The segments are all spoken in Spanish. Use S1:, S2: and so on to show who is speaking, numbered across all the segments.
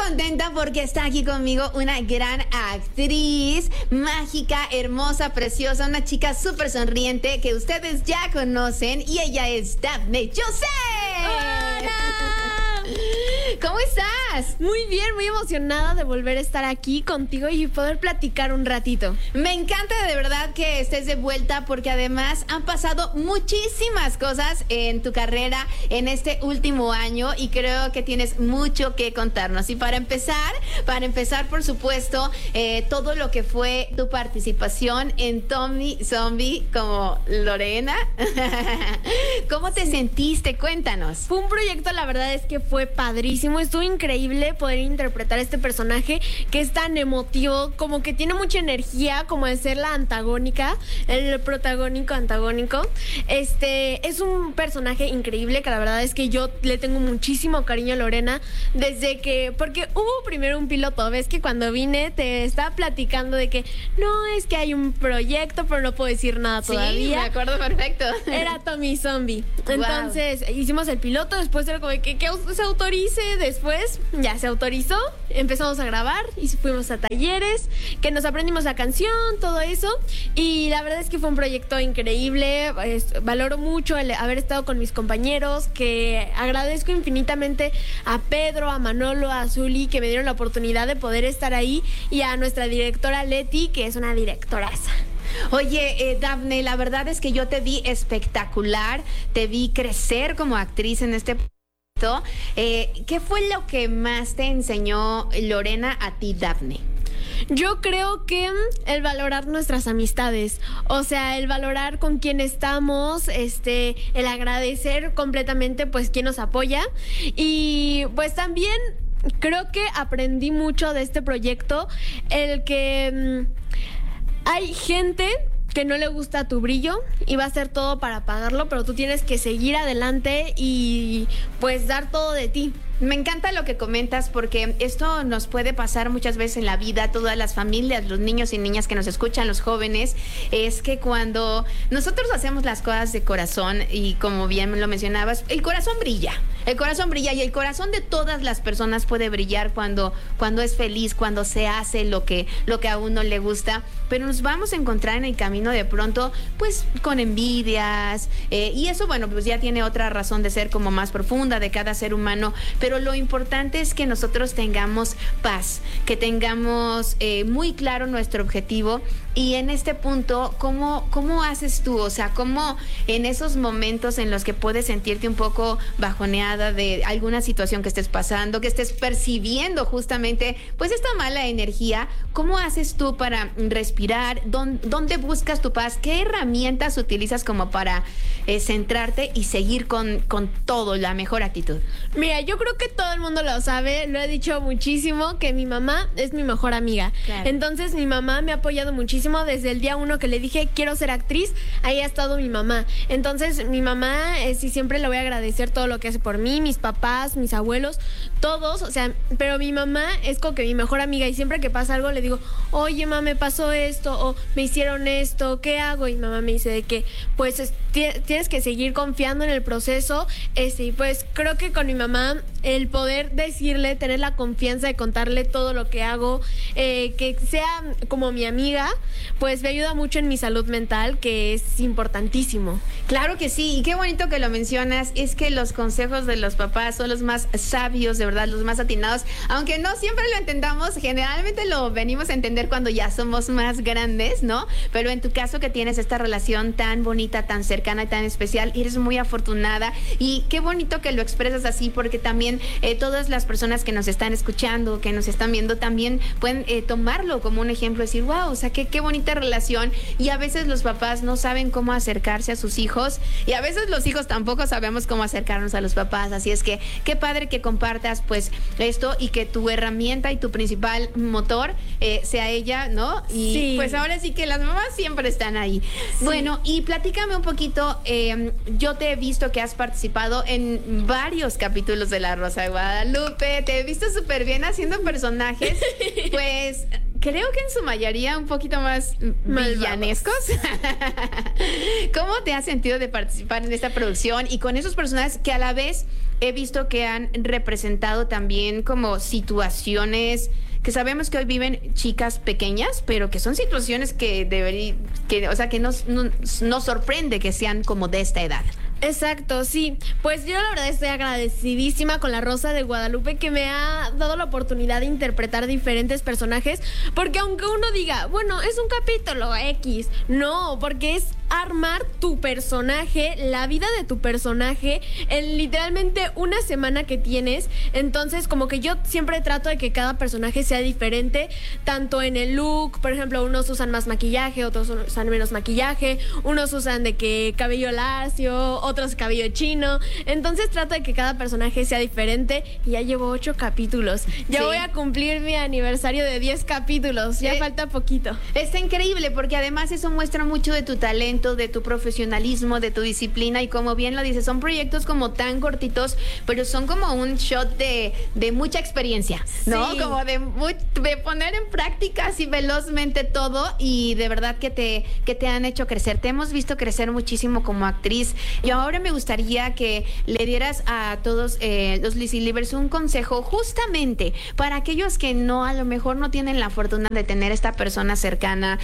S1: contenta porque está aquí conmigo una gran actriz, mágica, hermosa, preciosa, una chica súper sonriente que ustedes ya conocen y ella es Dafne José.
S2: ¡Hola!
S1: ¿Cómo estás?
S2: Muy bien, muy emocionada de volver a estar aquí contigo y poder platicar un ratito.
S1: Me encanta de verdad que estés de vuelta porque además han pasado muchísimas cosas en tu carrera en este último año y creo que tienes mucho que contarnos. Y para empezar por supuesto, todo lo que fue tu participación en Tommy Zombie como Lorena. ¿Cómo te sentiste? Cuéntanos.
S2: Fue un proyecto, la verdad es que fue padrísimo. Estuvo increíble poder interpretar este personaje que es tan emotivo, como que tiene mucha energía, como de ser la antagónica, el protagónico antagónico. Es un personaje increíble que la verdad es que yo le tengo muchísimo cariño a Lorena desde que, porque hubo primero un piloto, ves que cuando vine te estaba platicando de que no, es que hay un proyecto, pero no puedo decir nada todavía.
S1: Sí, me acuerdo perfecto.
S2: Era Tommy Zombie. Entonces hicimos el piloto, después era como que se autorice, después ya se autorizó, empezamos a grabar y fuimos a talleres, que nos aprendimos la canción, todo eso, y la verdad es que fue un proyecto increíble. Valoro mucho el haber estado con mis compañeros, que agradezco infinitamente a Pedro, a Manolo, a Zuli, que me dieron la oportunidad de poder estar ahí, y a nuestra directora Leti, que es una directoraza.
S1: Oye, Dafne, la verdad es que yo te vi espectacular, te vi crecer como actriz en este proyecto. ¿Qué fue lo que más te enseñó Lorena a ti, Dafne?
S2: Yo creo que el valorar nuestras amistades, o sea, el valorar con quién estamos, el agradecer completamente pues quien nos apoya, y pues también creo que aprendí mucho de este proyecto, el que hay gente que no le gusta tu brillo y va a hacer todo para apagarlo, pero tú tienes que seguir adelante y pues dar todo de ti.
S1: Me encanta lo que comentas porque esto nos puede pasar muchas veces en la vida, todas las familias, los niños y niñas que nos escuchan, los jóvenes, es que cuando nosotros hacemos las cosas de corazón y como bien lo mencionabas, el corazón brilla y el corazón de todas las personas puede brillar cuando es feliz, cuando se hace lo que a uno le gusta, pero nos vamos a encontrar en el camino de pronto pues con envidias y eso bueno pues ya tiene otra razón de ser como más profunda de cada ser humano, pero lo importante es que nosotros tengamos paz, que tengamos muy claro nuestro objetivo. Y en este punto, ¿cómo haces tú? O sea, ¿cómo en esos momentos en los que puedes sentirte un poco bajoneada de alguna situación que estés pasando, que estés percibiendo justamente pues esta mala energía, ¿cómo haces tú para respirar? ¿Dónde buscas tu paz? ¿Qué herramientas utilizas como para centrarte y seguir con todo, la mejor actitud?
S2: Mira, yo creo que todo el mundo lo sabe, lo he dicho muchísimo, que mi mamá es mi mejor amiga. Claro. Entonces mi mamá me ha apoyado muchísimo desde el día 1 que le dije quiero ser actriz, ahí ha estado mi mamá. Entonces mi mamá sí siempre le voy a agradecer todo lo que hace por mí, mis papás, mis abuelos, todos, o sea, pero mi mamá es como que mi mejor amiga y siempre que pasa algo le digo, oye mamá, me pasó esto o me hicieron esto, ¿qué hago? Y mamá me dice de que pues tienes que seguir confiando en el proceso, y pues creo que con mi mamá el poder decirle, tener la confianza de contarle todo lo que hago, que sea como mi amiga, pues me ayuda mucho en mi salud mental, que es importantísimo.
S1: Claro que sí, y qué bonito que lo mencionas, es que los consejos de los papás son los más sabios, de verdad, los más atinados, aunque no siempre lo entendamos, generalmente lo venimos a entender cuando ya somos más grandes, ¿no? Pero en tu caso que tienes esta relación tan bonita, tan cercana y tan especial, eres muy afortunada y qué bonito que lo expresas así, porque también todas las personas que nos están escuchando, que nos están viendo, también pueden tomarlo como un ejemplo, decir, wow, o sea, qué bonita relación. Y a veces los papás no saben cómo acercarse a sus hijos y a veces los hijos tampoco sabemos cómo acercarnos a los papás, así es que qué padre que compartas pues esto y que tu herramienta y tu principal motor sea ella, ¿no? Y sí, pues ahora sí que las mamás siempre están ahí. Sí. Bueno, y platícame un poquito, yo te he visto que has participado en varios capítulos de La Rosa de Guadalupe, te he visto súper bien haciendo personajes, pues creo que en su mayoría un poquito más villanescos. ¿Cómo te has sentido de participar en esta producción y con esos personajes que a la vez he visto que han representado también como situaciones que sabemos que hoy viven chicas pequeñas, pero que son situaciones que o sea, que nos sorprende que sean como de esta edad?
S2: Exacto, sí. Pues yo la verdad estoy agradecidísima con La Rosa de Guadalupe, que me ha dado la oportunidad de interpretar diferentes personajes, porque aunque uno diga, bueno, es un capítulo X, no, porque es armar tu personaje, la vida de tu personaje en literalmente una semana que tienes. Entonces como que yo siempre trato de que cada personaje sea diferente, tanto en el look, por ejemplo, unos usan más maquillaje, otros usan menos maquillaje, unos usan de que cabello lacio, otros cabello chino. Entonces trato de que cada personaje sea diferente y ya llevo 8 capítulos. Ya voy a cumplir mi aniversario de 10 capítulos, ya falta poquito.
S1: Está increíble porque además eso muestra mucho de tu talento, de tu profesionalismo, de tu disciplina y como bien lo dices, son proyectos como tan cortitos, pero son como un shot de mucha experiencia, ¿no? Sí. Como de poner en práctica así velozmente todo y de verdad que te han hecho crecer. Te hemos visto crecer muchísimo como actriz y ahora me gustaría que le dieras a todos los Lizzy Livers un consejo justamente para aquellos que a lo mejor no tienen la fortuna de tener esta persona cercana,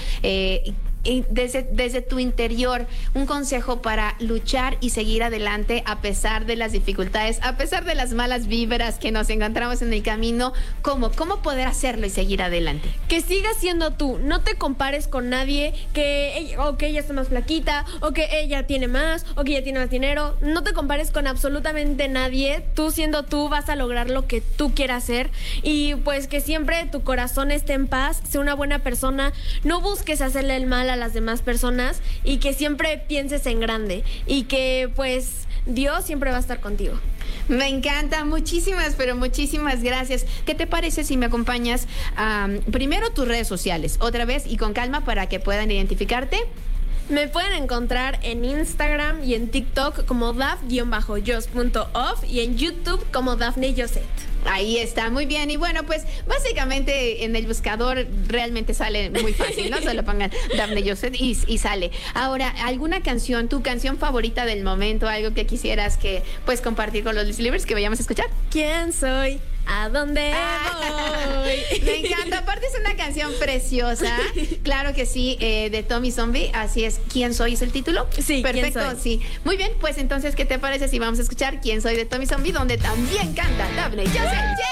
S1: y desde tu interior, un consejo para luchar y seguir adelante a pesar de las dificultades, a pesar de las malas vibras que nos encontramos en el camino. ¿Cómo poder hacerlo y seguir adelante?
S2: Que sigas siendo tú, no te compares con nadie, que ella está más flaquita, o que ella tiene más, o que ella tiene más dinero. No te compares con absolutamente nadie. Tú siendo tú vas a lograr lo que tú quieras hacer y pues que siempre tu corazón esté en paz, sé una buena persona, no busques hacerle el mal a las demás personas y que siempre pienses en grande y que pues Dios siempre va a estar contigo.
S1: Me encanta, muchísimas gracias. ¿Qué te parece si me acompañas primero tus redes sociales, otra vez y con calma para que puedan identificarte?
S2: Me pueden encontrar en Instagram y en TikTok como daf_jos.off y en YouTube como Daphne Josette.
S1: Ahí está, muy bien. Y bueno, pues básicamente en el buscador realmente sale muy fácil, ¿no? Solo pongan Daphne Josette y sale. Ahora, ¿alguna canción, tu canción favorita del momento, algo que quisieras que pues compartir con los Lizzy Livers que vayamos a escuchar?
S2: ¿Quién soy? ¿A dónde voy?
S1: Me encanta, aparte es una canción preciosa. Claro que sí, de Tommy Zombie. Así es, ¿Quién soy? ¿Es el título?
S2: Sí,
S1: perfecto,
S2: ¿Quién soy?
S1: Sí. Muy bien, pues entonces, ¿qué te parece si vamos a escuchar ¿Quién soy? De Tommy Zombie, donde también canta Daphne Josette?